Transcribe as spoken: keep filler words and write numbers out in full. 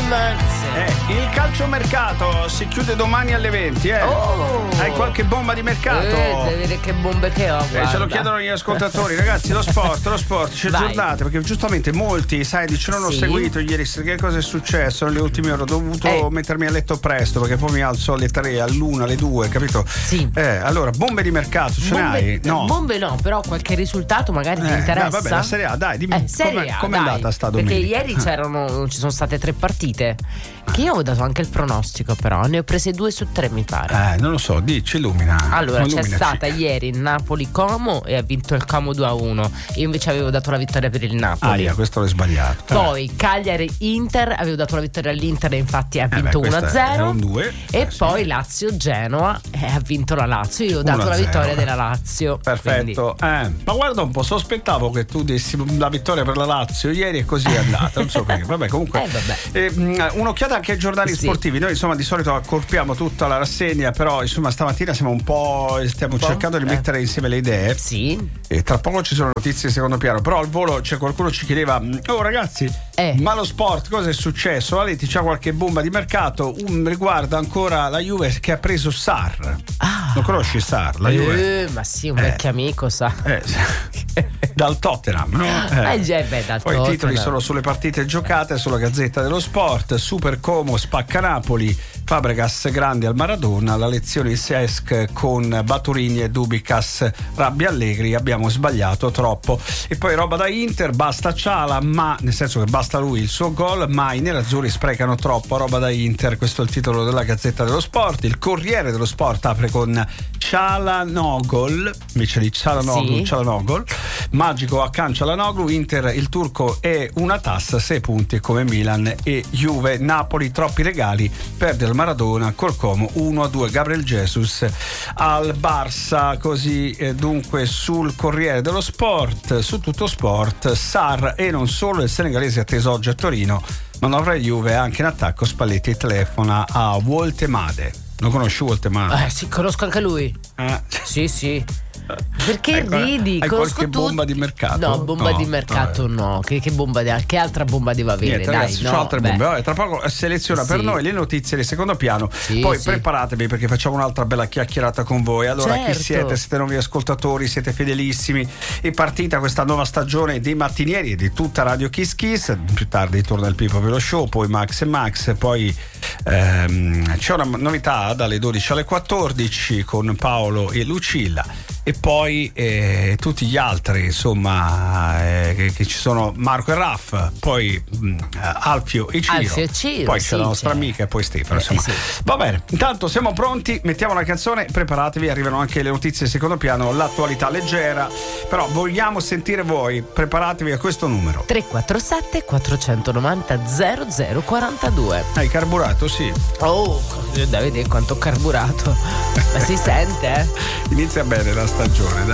Eh, il calciomercato si chiude domani alle venti, eh. Oh. Hai qualche bomba di mercato? Eh, devi vedere che bombe che ho, eh, ce lo chiedono gli ascoltatori, ragazzi. Lo sport, lo sport, ci aggiornate, perché giustamente molti, sai, dicono non ho sì. seguito ieri, che cosa è successo nelle ultime ore, ho dovuto eh. mettermi a letto presto perché poi mi alzo alle tre, all'una, alle due, capito? Sì. Eh, allora, bombe di mercato, ce bombe, ne hai? No. Bombe no, però qualche risultato magari eh, ti interessa? Dai, vabbè, la Serie A, dai, dimmi eh, Serie com'è, com'è andata sta domenica? Perché ieri c'erano, ci sono state tre partite che io ho dato anche il pronostico, però ne ho prese due su tre mi pare. Eh, non lo so, dici, illumina. Allora, illuminaci. c'è stata ieri Napoli-Como e ha vinto il Como due a uno. Io invece avevo dato la vittoria per il Napoli. Ah, questo l'hai sbagliato. Poi eh. Cagliari-Inter, avevo dato la vittoria all'Inter e infatti ha vinto eh beh, uno a zero. Un due. E eh, poi sì. Lazio-Genoa e ha vinto la Lazio. Io ho dato la vittoria della Lazio. Perfetto. Eh, ma guarda un po', sospettavo che tu dessi la vittoria per la Lazio ieri e così è andata. Non so perché. Vabbè, comunque. Eh, vabbè. Eh, un'occhiata anche ai giornali sì. sportivi. Noi insomma di solito accorpiamo tutta la rassegna, però insomma stamattina siamo un po'. Stiamo un po'? cercando di eh. mettere insieme le idee. Sì. E tra poco ci sono notizie di secondo piano. Però al volo c'è qualcuno ci chiedeva: oh ragazzi, eh. ma lo sport cosa è successo? Aleti c'ha qualche bomba di mercato? Un riguarda ancora la Juve che ha preso Sarr. Ah. Lo conosci Sarr? La Juve? Eh, ma sì, un vecchio eh. amico, sa. Eh, dal Tottenham, no? Eh, eh beh, dal Poi Tottenham. I titoli sono sulle partite giocate sulla Gazzetta dello Sport. Super Como spacca Napoli, Fabregas grande al Maradona, la lezione in Sesc con Baturini e Dubicas, rabbia Allegri, abbiamo sbagliato troppo. E poi roba da Inter, basta Ciala, ma nel senso che basta lui il suo gol, ma i nerazzurri sprecano troppo, roba da Inter, questo è il titolo della Gazzetta dello Sport. Il Corriere dello Sport apre con Çalhanoğlu, invece di Çalhanoğlu, sì. Çalhanoğlu, magico accancia Çalhanoğlu, Inter il turco è una tassa, sei punti come Milan e Juve. Napoli troppi regali, perde il Maradona col Como uno a due. Gabriel Jesus al Barça, così eh, dunque sul Corriere dello Sport, su Tutto Sport, Sarr e non solo, il senegalese atteso oggi a Torino, manovra Juve anche in attacco, Spalletti telefona a Woltemade. Lo conosci Woltemade? Eh sì, conosco anche lui. Eh. Sì, sì. Perché ecco, ridi? Hai Conosco qualche tutti. bomba di mercato? No, bomba no, di mercato no. no. Che, che bomba di, che altra bomba deve avere? Niente, dai, ragazzi, no, c'ho altre beh. bombe. Vabbè, tra poco seleziona sì. per noi le notizie di secondo piano. Sì, Poi sì. preparatevi perché facciamo un'altra bella chiacchierata con voi. Allora, certo. chi siete? Siete nuovi ascoltatori, siete fedelissimi. È partita questa nuova stagione dei mattinieri e di tutta Radio Kiss Kiss. Più tardi torna il Pippo Velo Show, poi Max e Max, poi ehm, c'è una novità dalle dodici alle quattordici con Paolo e Lucilla. E poi eh, tutti gli altri, insomma, eh, che, che ci sono Marco e Raff, poi mh, Alfio e Ciro, Alfio e Ciro poi sì, c'è la nostra c'è. amica e poi Stefano. Eh, Insomma, sì. va bene. Intanto siamo pronti, mettiamo una canzone, preparatevi, arrivano anche le notizie di secondo piano, l'attualità leggera. Però vogliamo sentire voi, preparatevi a questo numero tre quattro sette quattro nove zero zero zero quattro due. Hai carburato? Sì. Oh, da vedere quanto ho carburato. Ma si sente, eh? Inizia bene la stagione, dai.